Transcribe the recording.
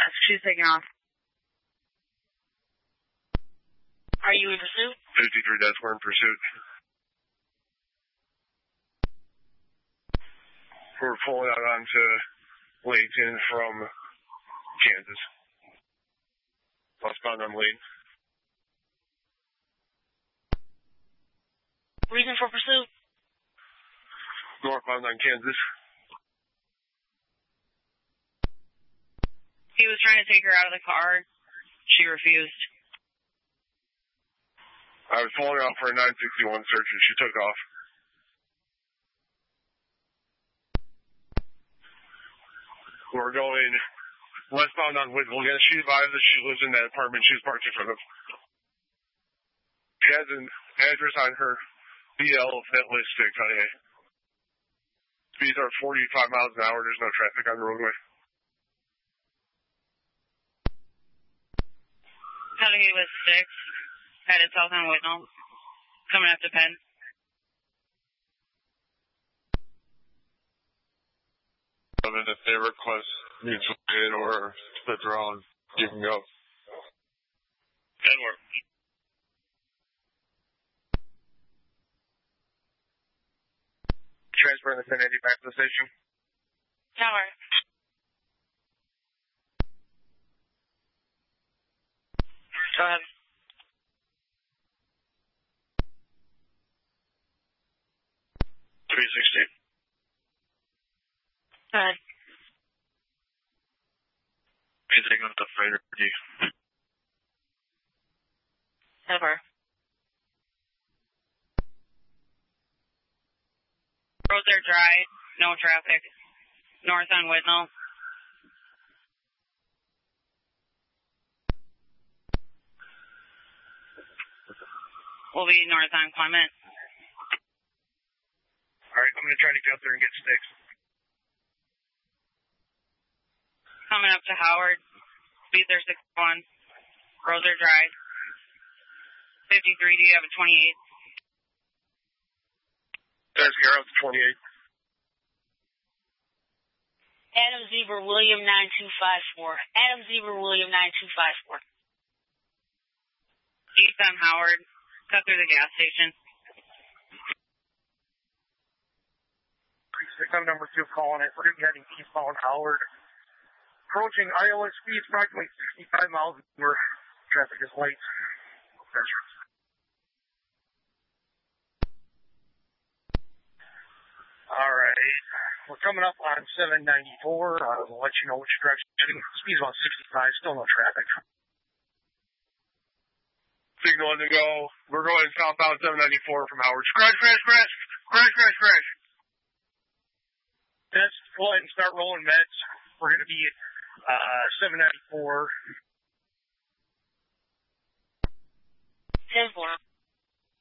She's taking off. Are you in pursuit? 53 deaths, we're in pursuit. We're pulling out onto Layton from Kansas. Westbound on Layton. Reason for pursuit? Northbound on Kansas. He was trying to take her out of the car. She refused. I was pulling out for a 961 search and she took off. We're going westbound on Whitwell. Again, she advised that she lives in that apartment she was parked in front of. She has an address on her BL that lists 6 on A. Speeds are 45 miles an hour. There's no traffic on the roadway. Cudahy was 6. Headed south on Whitnall. Coming up to Penn. If they request mutual aid or split around, you can go. 10 more. Transferring the 1080 back to the station. Tower. Go ahead. Go ahead. He's taking up the freighter. Ever. Roads are dry. No traffic. North on Whitnall. We'll be north on Clement. Alright, I'm going to try to get up there and get sticks. Coming up to Howard. Speeds are 61. Roads are dry. 53, do you have a 28? There's Garrett, 28. Adam Zebra, William 9254. Adam Zebra, William 9254. East on Howard. Cut through the gas station. I'm number 2 calling it. We're heading eastbound Howard. Approaching Iowa speeds approximately 65 miles an hour. Traffic is light. Alright. We're coming up on 794. I'll let you know which direction. Speed's about 65. Still no traffic. Signal to go. We're going southbound 794 from Howard. Crash. Let's go ahead and start rolling meds. We're going to be 794. 10-4.